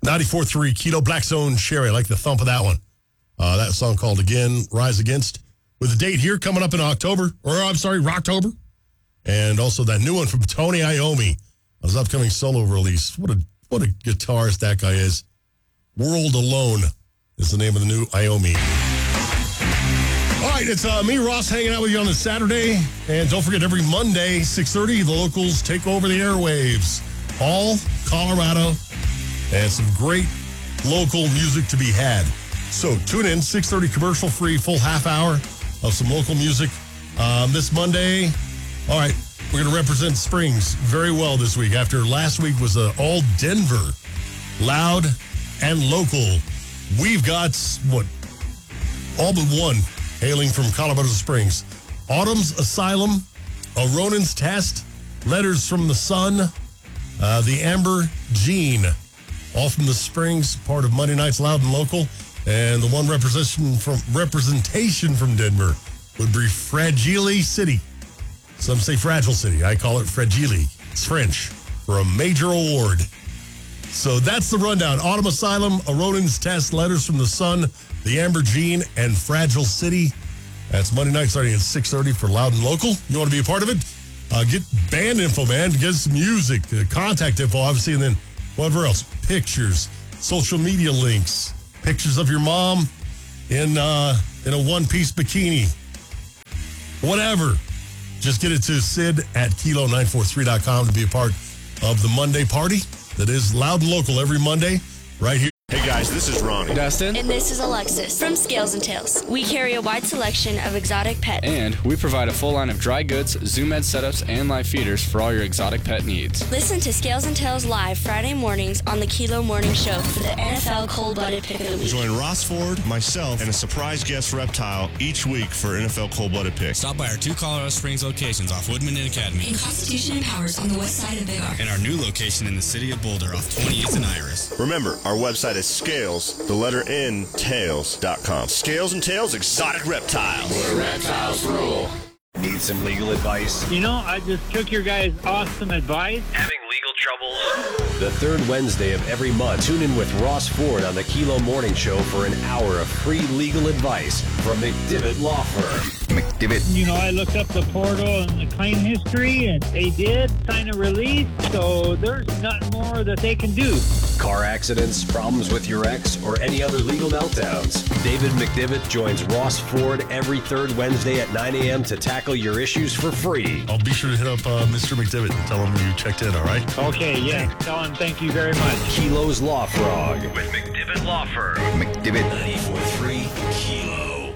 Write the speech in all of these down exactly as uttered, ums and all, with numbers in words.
ninety-four point three Kilo Black Zone Sherry. I like the thump of that one. Uh, that song called Again, Rise Against. With a date here coming up in October, or I'm sorry, Rocktober. And also that new one from Tony Iommi. His upcoming solo release. What a what a guitarist that guy is. World Alone is the name of the new Iommi. All right, it's uh, me, Ross, hanging out with you on this Saturday. And don't forget, every Monday, six thirty, the locals take over the airwaves. All Colorado. And some great local music to be had. So tune in, six thirty commercial-free, full half hour of some local music. Um, this Monday, all right, we're going to represent Springs very well this week. After last week was uh, all Denver, loud and local. We've got, what, all but one hailing from Colorado Springs. Autumn's Asylum, A Ronin's Test, Letters from the Sun, uh, The Amber Gene. All from the Springs, part of Monday Night's Loud and Local. And the one representation from representation from Denver would be Fragile City. Some say Fragile City. I call it Fragile. It's French for a major award. So that's the rundown. Autumn Asylum, A Ronin's Test, Letters from the Sun, The Amber Gene, and Fragile City. That's Monday night starting at six thirty for Loud and Local. You want to be a part of it? Uh, get band info, man. Get some music, uh, contact info, obviously, and then whatever else. Pictures, social media links, pictures of your mom in uh, in a one-piece bikini. Whatever. Just get it to Sid at kilo nine four three dot com to be a part of the Monday party that is Loud and Local every Monday right here. Hey guys, this is Ronnie. Dustin. And this is Alexis from Scales and Tails. We carry a wide selection of exotic pets. And we provide a full line of dry goods, Zoom Ed setups, and live feeders for all your exotic pet needs. Listen to Scales and Tails live Friday mornings on the Kilo Morning Show for the N F L Cold-Blooded Pick of the Week. Join Ross Ford, myself, and a surprise guest reptile each week for N F L Cold-Blooded Pick. Stop by our two Colorado Springs locations off Woodman and Academy. And Constitution and Powers on the west side of Big R. And our new location in the city of Boulder off twenty-eighth and Iris. Remember, our website is Scales, the letter N, tails dot com. Scales and Tails Exotic Reptiles. Where reptiles rule. Need some legal advice? You know, I just took your guys' awesome advice. Having legal troubles? The third Wednesday of every month, tune in with Ross Ford on the Kilo Morning Show for an hour of free legal advice from McDivitt Law Firm. McDivitt. You know, I looked up the portal and the claim history, and they did sign a release, so there's nothing more that they can do. Car accidents, problems with your ex, or any other legal meltdowns. David McDivitt joins Ross Ford every third Wednesday at nine a.m. to tackle your issues for free. I'll be sure to hit up uh, Mister McDivitt and tell him you checked in, all right? Okay, yeah. Tell him thank you very much. Kilo's Law Frog. With McDivitt Law Firm. McDivitt. ninety-four point three Kilo.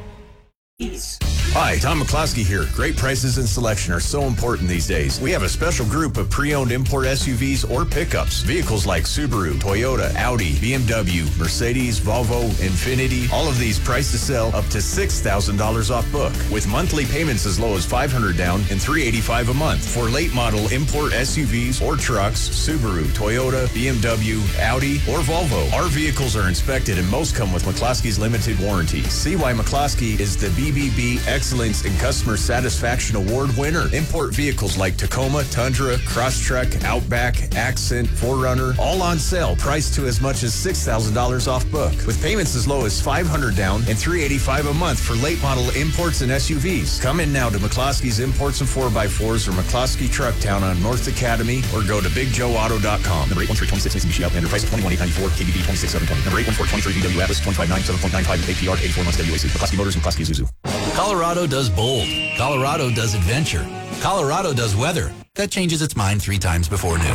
Hi, Tom McCloskey here. Great prices and selection are so important these days. We have a special group of pre-owned import S U Vs or pickups. Vehicles like Subaru, Toyota, Audi, B M W, Mercedes, Volvo, Infiniti. All of these priced to sell up to six thousand dollars off book, with monthly payments as low as five hundred dollars down and three hundred eighty-five dollars a month. For late model import S U Vs or trucks, Subaru, Toyota, B M W, Audi, or Volvo. Our vehicles are inspected and most come with McCloskey's limited warranty. See why McCloskey is the B B B Excellence in Customer Satisfaction Award winner. Import vehicles like Tacoma, Tundra, Crosstrek, Outback, Accent, four runner, all on sale, priced to as much as six thousand dollars off book, with payments as low as five hundred dollars down and three hundred eighty-five dollars a month for late model imports and S U Vs. Come in now to McCloskey's Imports and four by fours or McCloskey Truck Town on North Academy, or go to big joe auto dot com. Number eight one three two six Mitsubishi Outlander, price of twenty-one thousand eight hundred ninety-four, K B B twenty-six thousand seven hundred twenty. Number eight one four two three V W Atlas, twenty-five nine seven point nine five A P R, eighty-four months W A C. McCloskey Motors and McCloskey Isuzu. Colorado does bold. Colorado does adventure. Colorado does weather. That changes its mind three times before noon.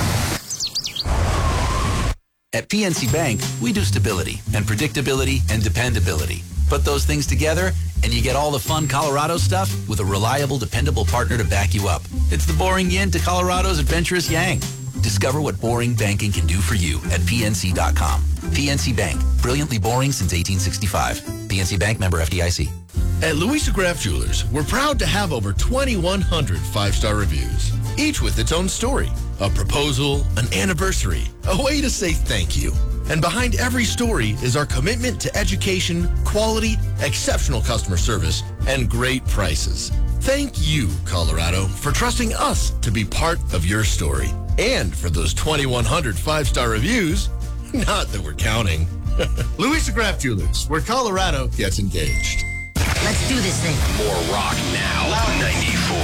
At P N C Bank, we do stability and predictability and dependability. Put those things together, and you get all the fun Colorado stuff with a reliable, dependable partner to back you up. It's the boring yin to Colorado's adventurous yang. Discover what boring banking can do for you at P N C dot com. P N C Bank, brilliantly boring since eighteen sixty-five. P N C Bank, member F D I C. At Louisa Graff Jewelers, we're proud to have over twenty-one hundred five-star reviews, each with its own story. A proposal, an anniversary, a way to say thank you. And behind every story is our commitment to education, quality, exceptional customer service, and great prices. Thank you, Colorado, for trusting us to be part of your story. And for those twenty-one hundred five-star reviews, Not that we're counting. Louisa Craft Jewelers, where Colorado gets engaged. Let's do this thing. More rock now. Loud ninety-four.